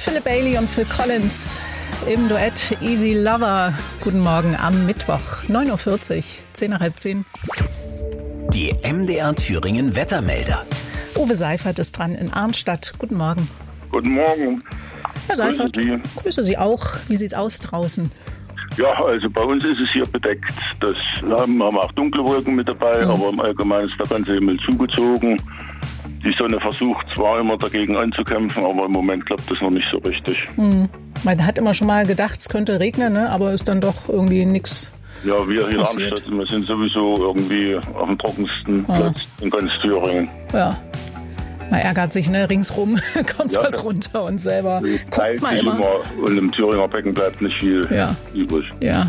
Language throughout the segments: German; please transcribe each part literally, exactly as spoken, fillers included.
Philip Bailey und Phil Collins im Duett Easy Lover. Guten Morgen am Mittwoch, neun Uhr vierzig, zehn nach halb zehn. Die M D R Thüringen Wettermelder. Uwe Seifert ist dran in Arnstadt. Guten Morgen. Guten Morgen. Herr Seifert, Grüße Sie. Grüße Sie auch. Wie sieht's aus draußen? Ja, also bei uns ist es hier bedeckt. Das haben, haben auch dunkle Wolken mit dabei, mhm. aber im Allgemeinen ist der ganze Himmel zugezogen. Die Sonne versucht zwar immer dagegen anzukämpfen, aber im Moment klappt das noch nicht so richtig. Mhm. Man hat immer schon mal gedacht, es könnte regnen, ne? Aber ist dann doch irgendwie nichts. Ja, wir hier passiert. in Arnstadt, wir sind sowieso irgendwie auf dem trockensten ah. Platz in ganz Thüringen. Ja. Man ärgert sich, ne? Ringsrum kommt ja, was runter und selber guckt man immer. immer. Und im Thüringer Becken bleibt nicht viel ja. übrig. Ja,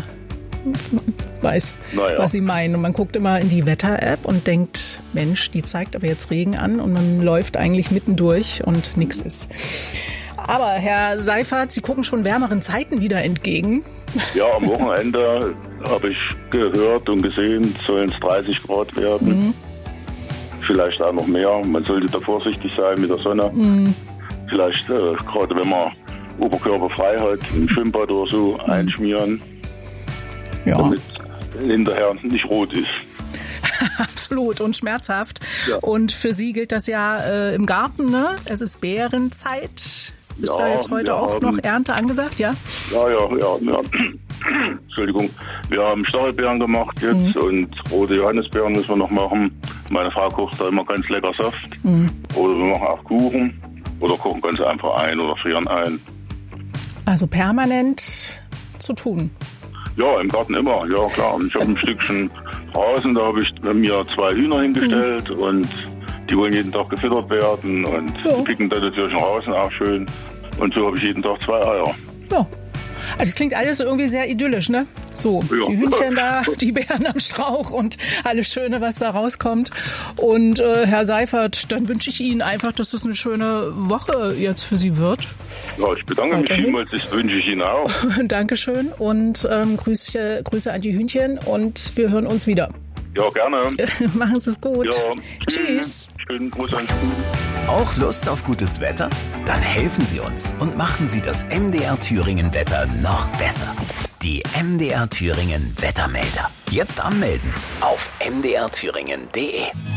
weiß, naja. was Sie meinen. Und man guckt immer in die Wetter-App und denkt, Mensch, die zeigt aber jetzt Regen an und man läuft eigentlich mittendurch und nichts ist. Aber Herr Seifert, Sie gucken schon wärmeren Zeiten wieder entgegen. Ja, am Wochenende habe ich gehört und gesehen, sollen es dreißig Grad werden. Mhm. Vielleicht auch noch mehr. Man sollte da vorsichtig sein mit der Sonne. Mm. Vielleicht, äh, gerade wenn man oberkörperfrei hat, im Schwimmbad oder so, mm. einschmieren, ja. damit hinterher nicht rot ist. Absolut und schmerzhaft. Ja. Und für Sie gilt das ja äh, im Garten, ne? Es ist Beerenzeit. Ist ja, da jetzt heute auch haben, noch Ernte angesagt, ja? Ja, ja, ja. ja. Entschuldigung. Wir haben Stachelbeeren gemacht jetzt mhm. und rote Johannisbeeren müssen wir noch machen. Meine Frau kocht da immer ganz lecker Saft. Mhm. Oder wir machen auch Kuchen. Oder kochen ganz einfach ein oder frieren ein. Also permanent zu tun? Ja, im Garten immer. Ja, klar. Ich habe ein Stückchen Rasen, da habe ich mir zwei Hühner hingestellt mhm. und die wollen jeden Tag gefüttert werden und ja. die picken da natürlich den Rasen auch schön. Und so habe ich jeden Tag zwei Eier. Ja. Also es klingt alles irgendwie sehr idyllisch, ne? So, ja. Die Hühnchen da, die Beeren am Strauch und alles Schöne, was da rauskommt. Und äh, Herr Seifert, dann wünsche ich Ihnen einfach, dass das eine schöne Woche jetzt für Sie wird. Ja, ich bedanke mich vielmals, das wünsche ich Ihnen auch. Dankeschön und ähm, Grüße, Grüße an die Hühnchen und wir hören uns wieder. Ja, gerne. Machen Sie es gut. Ja. Tschüss. Schönen Gruß an Sie. Auch Lust auf gutes Wetter? Dann helfen Sie uns und machen Sie das M D R Thüringen Wetter noch besser. Die M D R Thüringen Wettermelder. Jetzt anmelden auf m d r thüringen punkt d e.